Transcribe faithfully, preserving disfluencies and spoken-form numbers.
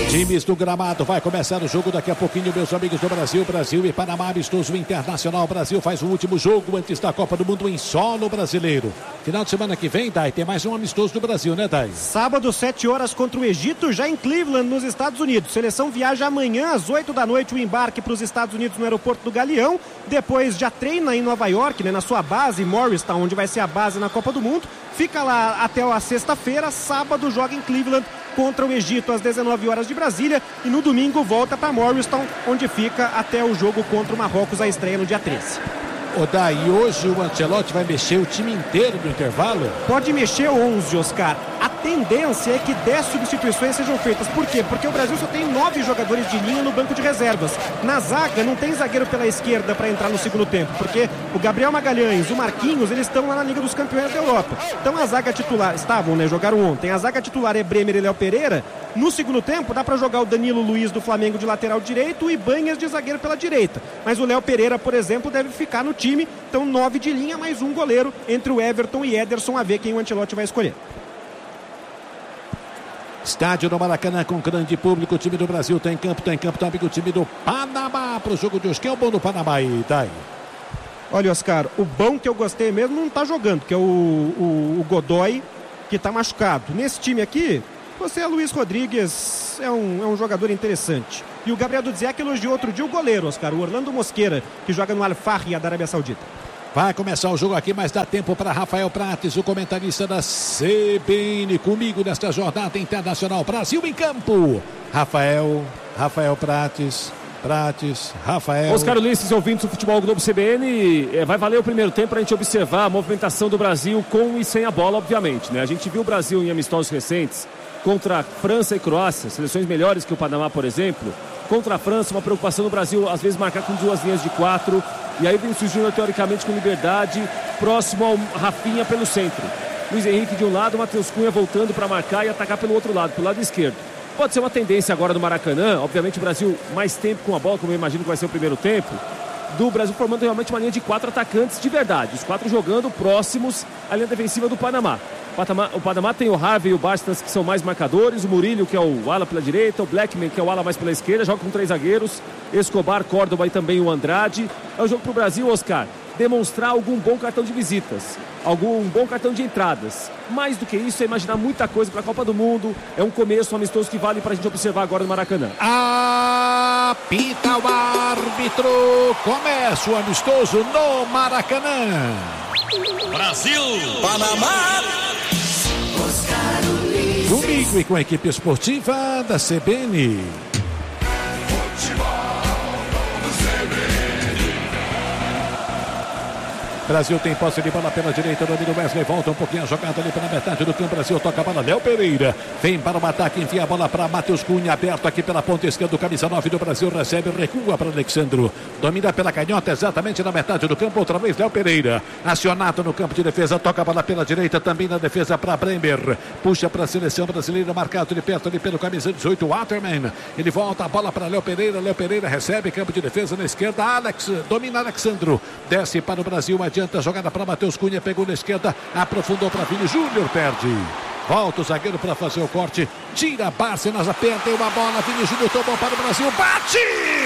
Times do gramado, vai começar o jogo daqui a pouquinho, meus amigos do Brasil. Brasil e Panamá, amistoso internacional. Brasil faz o último jogo antes da Copa do Mundo em solo brasileiro. Final de semana que vem, Dai, tem mais um amistoso do Brasil, né, Dai? Sábado, sete horas contra o Egito, já em Cleveland, nos Estados Unidos. Seleção viaja amanhã às oito da noite, o embarque para os Estados Unidos no aeroporto do Galeão. Depois já treina em Nova York, né, na sua base, Morristown, onde vai ser a base na Copa do Mundo. Fica lá até a sexta-feira. Sábado joga em Cleveland contra o Egito às dezenove horas de Brasília, e no domingo volta para Morristown, onde fica até o jogo contra o Marrocos, a estreia no dia treze. Ô, Dai, e hoje o Ancelotti vai mexer o time inteiro no intervalo? Pode mexer onze, Oscar. A tendência é que dez substituições sejam feitas. Por quê? Porque o Brasil só tem nove jogadores de linha no banco de reservas. Na zaga não tem zagueiro pela esquerda para entrar no segundo tempo, porque o Gabriel Magalhães, o Marquinhos, eles estão lá na Liga dos Campeões da Europa. Então a zaga titular, estavam, né, jogaram ontem. A zaga titular é Bremer e Léo Pereira. No segundo tempo dá para jogar o Danilo Luiz do Flamengo de lateral direito e Banhas de zagueiro pela direita. Mas o Léo Pereira, por exemplo, deve ficar no time. Então nove de linha, mais um goleiro entre o Everton e Ederson, a ver quem o Ancelotti vai escolher. Estádio do Maracanã com grande público. O time do Brasil tem campo, tem campo também o time do Panamá para o jogo de hoje. Quem é o bom do Panamá aí, Dai? Olha, Oscar, o bom que eu gostei mesmo não está jogando, que é o, o, o Godoy, que está machucado. Nesse time aqui, você, Luiz Rodrigues, é um, é um jogador interessante. E o Gabriel Dudziak elogiou outro dia o goleiro, Oscar, o Orlando Mosquera, que joga no Al-Fahry da Arábia Saudita. Vai começar o jogo aqui, mas dá tempo para Rafael Prates, o comentarista da C B N, comigo nesta jornada internacional. Brasil em campo. Rafael, Rafael Prates, Prates, Rafael. Oscar Ulisses, ouvintes do Futebol Globo C B N, é, vai valer o primeiro tempo para a gente observar a movimentação do Brasil com e sem a bola, obviamente, né? A gente viu o Brasil em amistosos recentes contra França e Croácia, seleções melhores que o Panamá, por exemplo. Contra a França, uma preocupação no Brasil, às vezes marcar com duas linhas de quatro. E aí Vinícius Júnior, teoricamente, com liberdade, próximo ao Rafinha pelo centro. Luiz Henrique de um lado, Matheus Cunha voltando para marcar e atacar pelo outro lado, pelo lado esquerdo. Pode ser uma tendência agora do Maracanã, obviamente o Brasil mais tempo com a bola, como eu imagino que vai ser o primeiro tempo, do Brasil formando realmente uma linha de quatro atacantes de verdade, os quatro jogando próximos à linha defensiva do Panamá. O Panamá tem o Harvey e o Bastas, que são mais marcadores, o Murillo, que é o ala pela direita, o Blackman, que é o ala mais pela esquerda, joga com três zagueiros, Escobar, Córdoba e também o Andrade. É um jogo para o Brasil, Oscar, demonstrar algum bom cartão de visitas, algum bom cartão de entradas. Mais do que isso, é imaginar muita coisa para a Copa do Mundo. É um começo, um amistoso que vale para a gente observar agora no Maracanã. Apita o árbitro, começa o amistoso no Maracanã. Brasil, Panamá. Comigo e com a equipe esportiva da C B N. Brasil tem posse de bola pela direita, domina o Wesley, volta um pouquinho a jogada ali pela metade do campo. Brasil toca a bola, Léo Pereira vem para o ataque, envia a bola para Matheus Cunha, aberto aqui pela ponta esquerda, o camisa nove do Brasil recebe, recua para Alexandro, domina pela canhota exatamente na metade do campo, outra vez Léo Pereira, acionado no campo de defesa, toca a bola pela direita, também na defesa para Bremer, puxa para a seleção brasileira, marcado de perto ali pelo camisa dezoito, Waterman, ele volta a bola para Léo Pereira, Léo Pereira recebe, campo de defesa na esquerda, Alex, domina Alexandro, desce para o Brasil, adianta a jogada para Matheus Cunha, pegou na esquerda, aprofundou para Vini Júnior, perde. Volta o zagueiro para fazer o corte, tira Bárcenas, perdeu uma bola, Vini Júnior tomou para o Brasil, bate!